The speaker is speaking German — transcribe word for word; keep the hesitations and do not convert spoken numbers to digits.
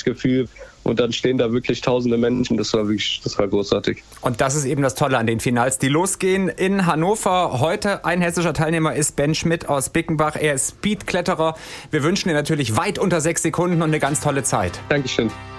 Gefühl. Und dann stehen da wirklich tausende Menschen. Das war wirklich, das war großartig. Und das ist eben das Tolle an den Finals, die losgehen in Hannover. Heute ein hessischer Teilnehmer ist Ben Schmidt aus Bickenbach. Er ist Speedkletterer. Wir wünschen dir natürlich weit unter sechs Sekunden und eine ganz tolle Zeit. Dankeschön.